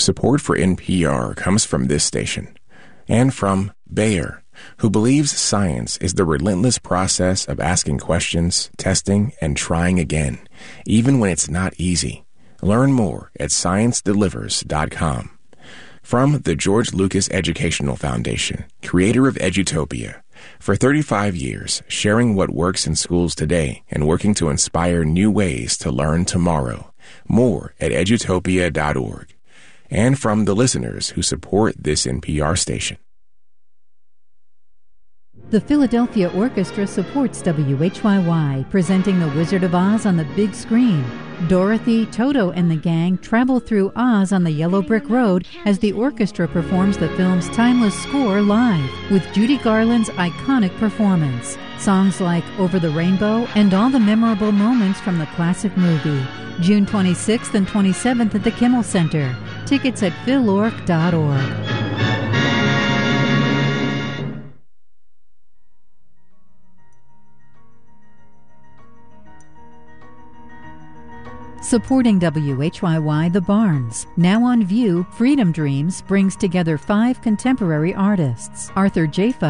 Support for NPR comes from this station and from Bayer, who believes science is the relentless process of asking questions, testing, and trying again, even when it's not easy. Learn more at ScienceDelivers.com. From the George Lucas Educational Foundation, creator of Edutopia, for 35 years, sharing what works in schools today and working to inspire new ways to learn tomorrow. More at edutopia.org. And from the listeners who support this NPR station. The Philadelphia Orchestra supports WHYY, presenting The Wizard of Oz on the big screen. Dorothy, Toto, and the gang travel through Oz on the yellow brick road as the orchestra performs the film's timeless score live, with Judy Garland's iconic performance. Songs like Over the Rainbow and all the memorable moments from the classic movie. June 26th and 27th at the Kimmel Center. Tickets at philorc.org. Supporting WHYY, The Barns. Now on view, Freedom Dreams brings together 5 contemporary artists: Arthur Jafa,